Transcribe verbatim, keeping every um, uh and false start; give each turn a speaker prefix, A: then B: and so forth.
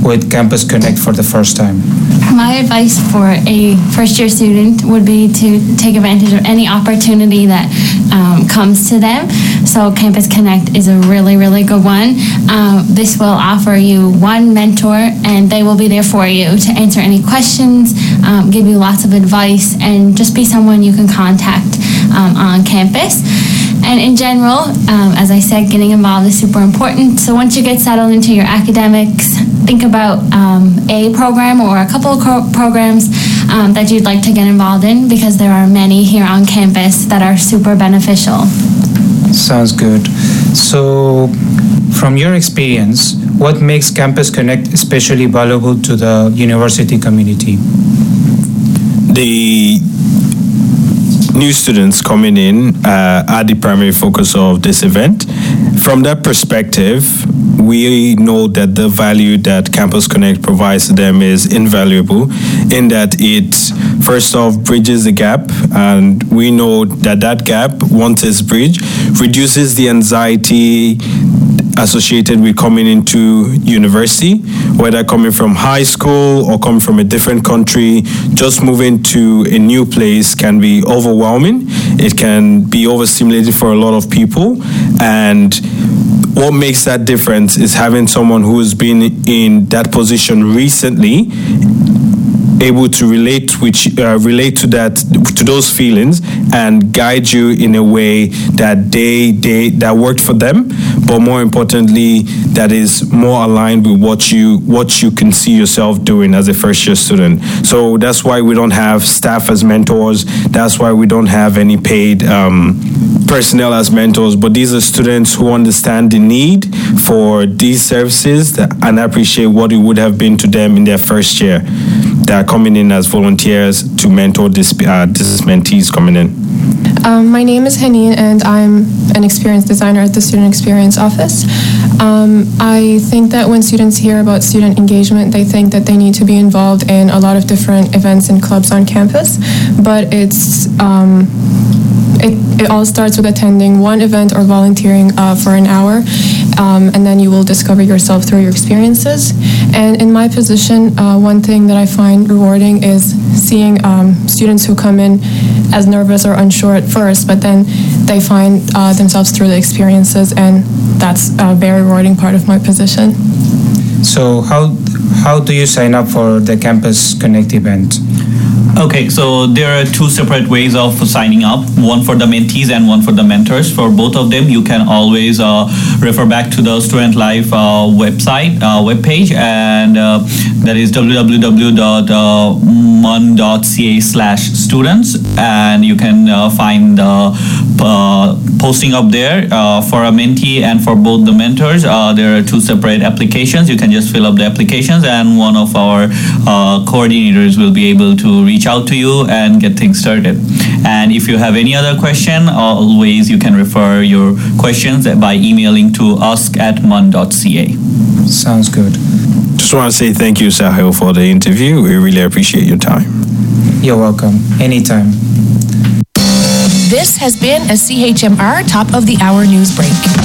A: with Campus Connect for the first time?
B: My advice for a first-year student would be to take advantage of any opportunity that um, comes to them. So Campus Connect is a really, really good one. Um, this will offer you one mentor, and they will be there for you to answer any questions, um, give you lots of advice, and just be someone you can contact um, on campus. And in general, um, as I said, getting involved is super important. So once you get settled into your academics, think about um, a program or a couple of co- programs um, that you'd like to get involved in, because there are many here on campus that are super beneficial.
A: Sounds good. So from your experience, what makes Campus Connect especially valuable to the university community?
C: The new students coming in uh, are the primary focus of this event. From that perspective, we know that the value that Campus Connect provides to them is invaluable, in that it, first off, bridges the gap, and we know that that gap, once it's bridged, reduces the anxiety associated with coming into university, whether coming from high school or coming from a different country. Just moving to a new place can be overwhelming. It can be overstimulating for a lot of people, and what makes that difference is having someone who's been in that position recently, able to relate which uh, relate to that to those feelings and guide you in a way that they they that worked for them, but more importantly, that is more aligned with what you what you can see yourself doing as a first year student. So that's why we don't have staff as mentors. That's why we don't have any paid um, personnel as mentors. But these are students who understand the need for these services and appreciate what it would have been to them in their first year. They are coming in as volunteers to mentor this, uh, this mentees coming in.
D: Um, my name is Haneen, and I'm an experience designer at the Student Experience Office. Um, I think that when students hear about student engagement, they think that they need to be involved in a lot of different events and clubs on campus, but it's um, it, it all starts with attending one event or volunteering uh, for an hour, um, and then you will discover yourself through your experiences. And in my position, uh, one thing that I find rewarding is seeing um, students who come in as nervous or unsure at first, but then they find uh, themselves through the experiences, and that's a very rewarding part of my position.
A: So how how do you sign up for the Campus Connect event?
E: Okay, so there are two separate ways of signing up, one for the mentees and one for the mentors. For both of them, you can always uh, refer back to the Student Life uh, website, uh, webpage, and uh, that is w w w dot mun dot c a slash students, and you can uh, find the uh, posting up there uh, for a mentee and for both the mentors. Uh, there are two separate applications. You can just fill up the applications, and one of our uh, coordinators will be able to reach out to you and get things started. And if you have any other question, always you can refer your questions by emailing to ask at mun dot c a.
A: Sounds good.
C: Just want to say thank you, Sahil, for the interview. We really appreciate your time.
A: You're welcome. Anytime.
F: This has been a C H M R Top of the Hour News Break.